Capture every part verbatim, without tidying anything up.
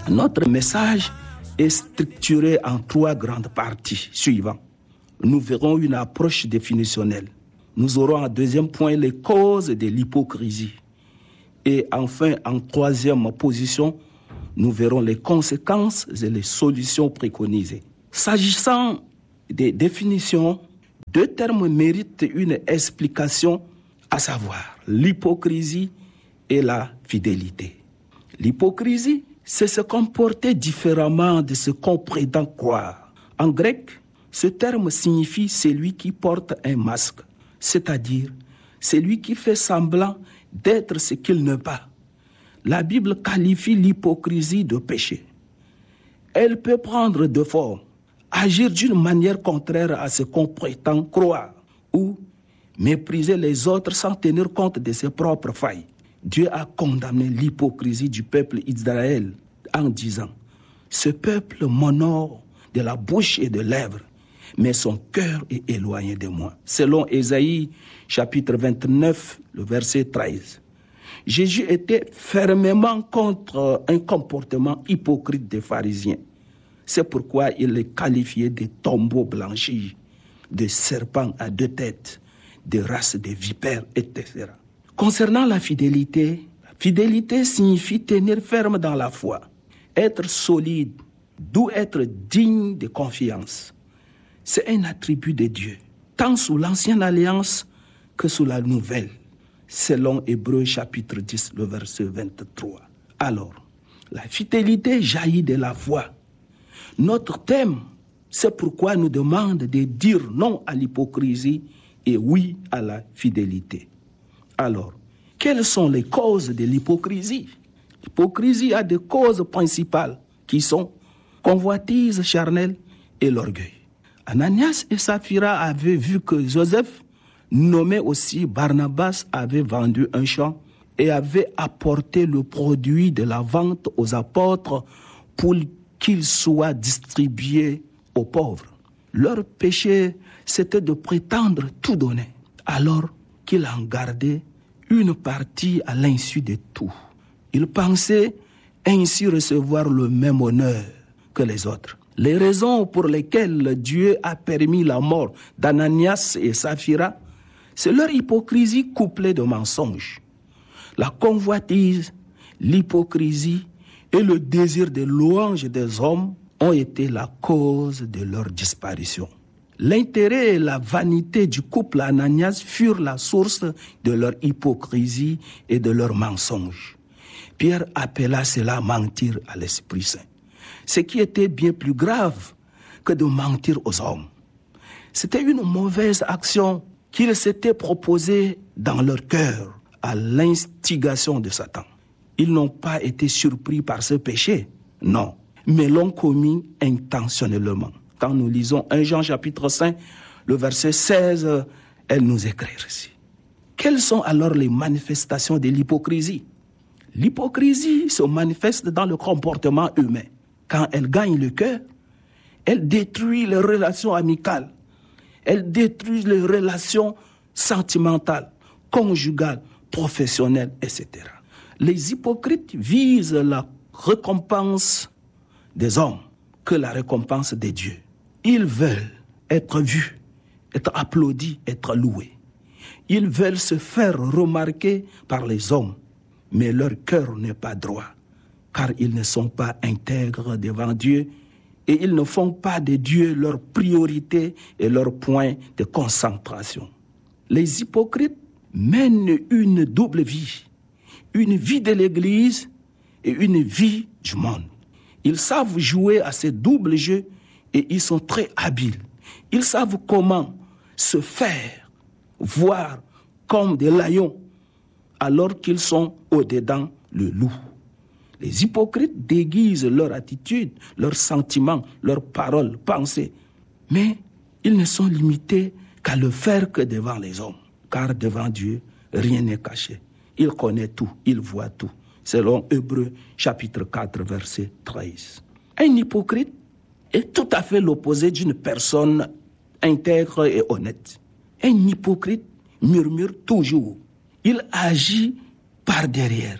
Notre message est structuré en trois grandes parties suivantes. Nous verrons une approche définitionnelle. Nous aurons en deuxième point les causes de l'hypocrisie. Et enfin, en troisième position, nous verrons les conséquences et les solutions préconisées. S'agissant des définitions, deux termes méritent une explication, à savoir l'hypocrisie et la fidélité. L'hypocrisie, c'est se comporter différemment de ce qu'on prétend croire. En grec, ce terme signifie celui qui porte un masque, c'est-à-dire celui qui fait semblant d'être ce qu'il n'est pas. La Bible qualifie l'hypocrisie de péché. Elle peut prendre deux formes: agir d'une manière contraire à ce qu'on prétend croire ou mépriser les autres sans tenir compte de ses propres failles. Dieu a condamné l'hypocrisie du peuple d'Israël en disant: ce peuple m'honore de la bouche et de lèvres, mais son cœur est éloigné de moi. Selon Ésaïe, chapitre vingt-neuf, le verset treize. Jésus était fermement contre un comportement hypocrite des pharisiens. C'est pourquoi il les qualifiait de tombeaux blanchis, de serpents à deux têtes, de races de vipères, et cetera. Concernant la fidélité, la fidélité signifie tenir ferme dans la foi, être solide, d'où être digne de confiance. C'est un attribut de Dieu, tant sous l'ancienne alliance que sous la nouvelle, selon Hébreux chapitre dix, le verset vingt-trois. Alors, la fidélité jaillit de la foi. Notre thème, c'est pourquoi nous demande de dire non à l'hypocrisie et oui à la fidélité. Alors, quelles sont les causes de l'hypocrisie? L'hypocrisie a des causes principales qui sont convoitise charnelle et l'orgueil. Ananias et Saphira avaient vu que Joseph, nommé aussi Barnabas, avait vendu un champ et avait apporté le produit de la vente aux apôtres pour qu'il soit distribué aux pauvres. Leur péché, c'était de prétendre tout donner, alors qu'ils en gardaient une partie à l'insu de tout. Ils pensaient ainsi recevoir le même honneur que les autres. Les raisons pour lesquelles Dieu a permis la mort d'Ananias et Saphira, c'est leur hypocrisie couplée de mensonges. La convoitise, l'hypocrisie et le désir de louange des hommes ont été la cause de leur disparition. L'intérêt et la vanité du couple Ananias furent la source de leur hypocrisie et de leurs mensonges. Pierre appela cela mentir à l'Esprit Saint, ce qui était bien plus grave que de mentir aux hommes. C'était une mauvaise action qu'ils s'étaient proposée dans leur cœur à l'instigation de Satan. Ils n'ont pas été surpris par ce péché, non, mais l'ont commis intentionnellement. Quand nous lisons premier Jean chapitre cinq, le verset seize, elle nous écrit ici. Quelles sont alors les manifestations de l'hypocrisie? L'hypocrisie se manifeste dans le comportement humain. Quand elle gagne le cœur, elle détruit les relations amicales, elle détruit les relations sentimentales, conjugales, professionnelles, et cetera. Les hypocrites visent la récompense des hommes que la récompense des dieux. Ils veulent être vus, être applaudis, être loués. Ils veulent se faire remarquer par les hommes, mais leur cœur n'est pas droit, car ils ne sont pas intègres devant Dieu et ils ne font pas de Dieu leur priorité et leur point de concentration. Les hypocrites mènent une double vie, une vie de l'Église et une vie du monde. Ils savent jouer à ces doubles jeux et ils sont très habiles. Ils savent comment se faire voir comme des lions alors qu'ils sont au-dedans le loup. Les hypocrites déguisent leur attitude, leurs sentiments, leurs paroles, pensées. Mais ils ne sont limités qu'à le faire que devant les hommes. Car devant Dieu, rien n'est caché. Il connaît tout, il voit tout. Selon Hébreux chapitre quatre, verset treize. Un hypocrite est tout à fait l'opposé d'une personne intègre et honnête. Un hypocrite murmure toujours. Il agit par derrière.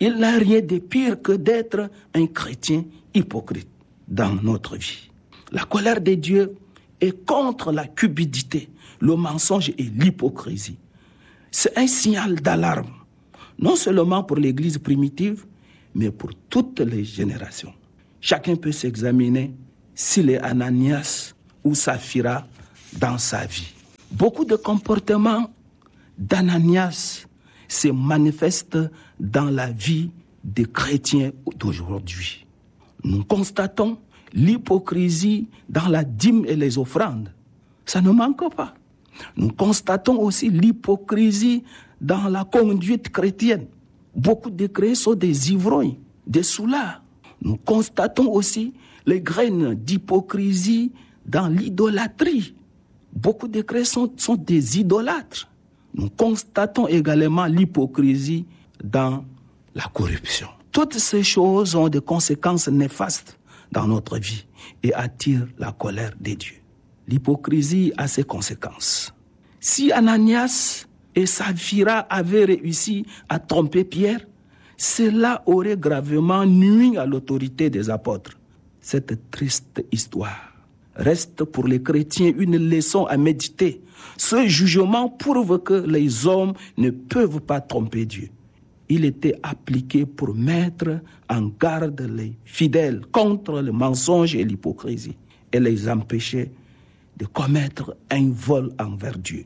Il n'a rien de pire que d'être un chrétien hypocrite dans notre vie. La colère de Dieu est contre la cupidité, le mensonge et l'hypocrisie. C'est un signal d'alarme, non seulement pour l'Église primitive, mais pour toutes les générations. Chacun peut s'examiner s'il est Ananias ou Saphira dans sa vie. Beaucoup de comportements d'Ananias se manifestent dans la vie des chrétiens d'aujourd'hui. Nous constatons l'hypocrisie dans la dîme et les offrandes. Ça ne manque pas. Nous constatons aussi l'hypocrisie dans la conduite chrétienne. Beaucoup de chrétiens sont des ivrognes, des soulards. Nous constatons aussi les graines d'hypocrisie dans l'idolâtrie. Beaucoup de chrétiens sont, sont des idolâtres. Nous constatons également l'hypocrisie dans la corruption. Toutes ces choses ont des conséquences néfastes dans notre vie et attirent la colère de Dieu. L'hypocrisie a ses conséquences. Si Ananias et Saphira avaient réussi à tromper Pierre, cela aurait gravement nui à l'autorité des apôtres. Cette triste histoire reste pour les chrétiens une leçon à méditer. Ce jugement prouve que les hommes ne peuvent pas tromper Dieu. Il était appliqué pour mettre en garde les fidèles contre le mensonge et l'hypocrisie et les empêcher de commettre un vol envers Dieu.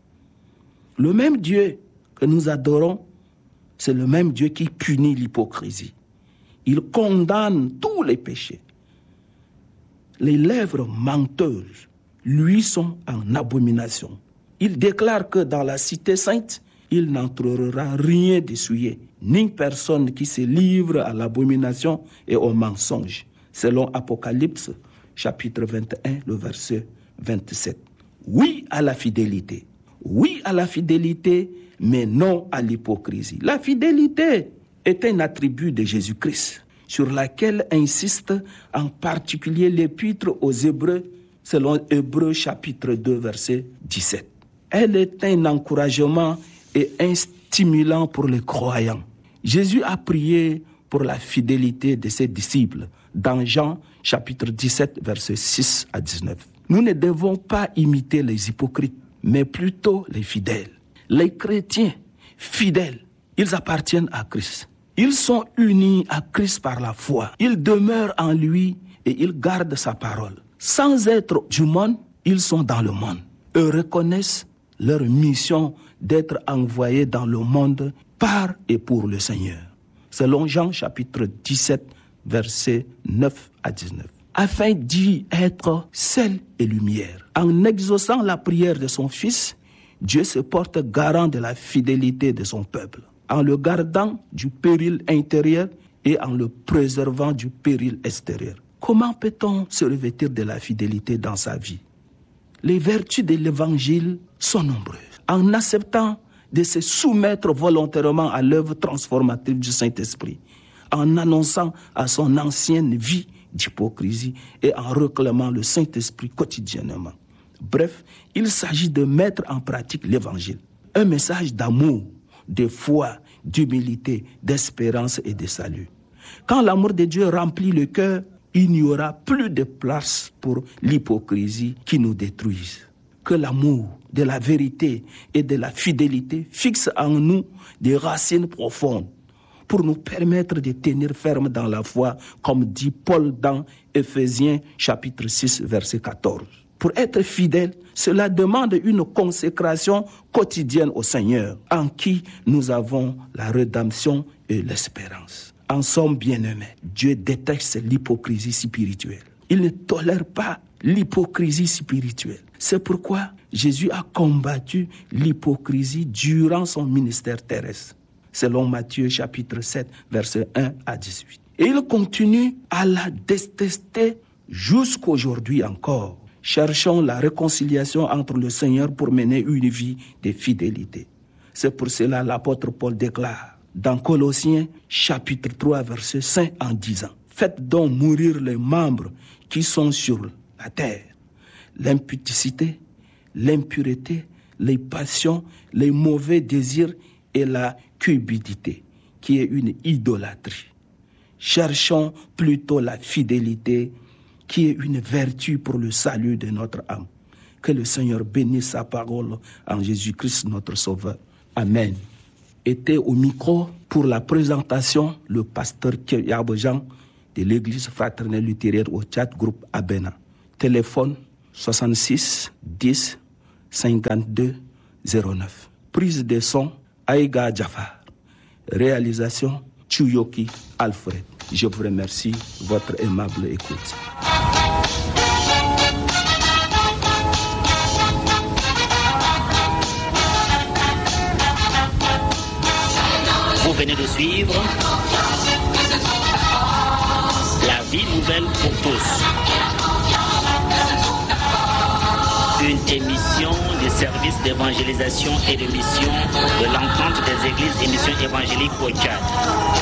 Le même Dieu que nous adorons, c'est le même Dieu qui punit l'hypocrisie. Il condamne tous les péchés. Les lèvres menteuses lui sont en abomination. Il déclare que dans la cité sainte, il n'entrera rien d'essuyé, ni personne qui se livre à l'abomination et au mensonge, selon Apocalypse, chapitre vingt et un, le verset vingt-sept. Oui à la fidélité, oui à la fidélité, mais non à l'hypocrisie. La fidélité est un attribut de Jésus-Christ, sur laquelle insiste en particulier l'épître aux Hébreux, selon Hébreux chapitre deux, verset dix-sept. Elle est un encouragement et un stimulant pour les croyants. Jésus a prié pour la fidélité de ses disciples dans Jean chapitre dix-sept, versets six à dix-neuf. Nous ne devons pas imiter les hypocrites, mais plutôt les fidèles. Les chrétiens fidèles, ils appartiennent à Christ. Ils sont unis à Christ par la foi. Ils demeurent en lui et ils gardent sa parole. Sans être du monde, ils sont dans le monde. Eux reconnaissent leur mission d'être envoyés dans le monde par et pour le Seigneur. Selon Jean chapitre dix-sept, versets neuf à dix-neuf. Afin d'y être sel et lumière. En exaucant la prière de son Fils, Dieu se porte garant de la fidélité de son peuple, en le gardant du péril intérieur et en le préservant du péril extérieur. Comment peut-on se revêtir de la fidélité dans sa vie? Les vertus de l'évangile sont nombreuses. En acceptant de se soumettre volontairement à l'œuvre transformative du Saint-Esprit, en annonçant à son ancienne vie d'hypocrisie et en réclamant le Saint-Esprit quotidiennement. Bref, il s'agit de mettre en pratique l'évangile. Un message d'amour, de foi, d'humilité, d'espérance et de salut. Quand l'amour de Dieu remplit le cœur, il n'y aura plus de place pour l'hypocrisie qui nous détruise. Que l'amour de la vérité et de la fidélité fixe en nous des racines profondes pour nous permettre de tenir ferme dans la foi, comme dit Paul dans Éphésiens chapitre six, verset quatorze. Pour être fidèle, cela demande une consécration quotidienne au Seigneur, en qui nous avons la rédemption et l'espérance. En somme, bien-aimés, Dieu déteste l'hypocrisie spirituelle. Il ne tolère pas l'hypocrisie spirituelle. C'est pourquoi Jésus a combattu l'hypocrisie durant son ministère terrestre, selon Matthieu chapitre sept, versets un à dix-huit. Et il continue à la détester jusqu'aujourd'hui encore. Cherchons la réconciliation entre le Seigneur pour mener une vie de fidélité. C'est pour cela l'apôtre Paul déclare dans Colossiens chapitre trois, verset cinq en disant: faites donc mourir les membres qui sont sur la terre, l'impudicité, l'impureté, les passions, les mauvais désirs et la cupidité, qui est une idolâtrie. Cherchons plutôt la fidélité qui est une vertu pour le salut de notre âme. Que le Seigneur bénisse sa parole en Jésus-Christ notre Sauveur. Amen. Était au micro pour la présentation le pasteur Yabo Jean de l'église fraternelle luthérienne au Tchad, groupe Abena. Téléphone soixante-six dix cinquante-deux zéro neuf. Prise de son Aïga Jafar. Réalisation Tchouyoki Alfred. Je vous remercie de votre aimable écoute. Vous venez de suivre La vie nouvelle pour tous. Une émission des services d'évangélisation et de mission de l'entente des églises et missions évangéliques au Tchad.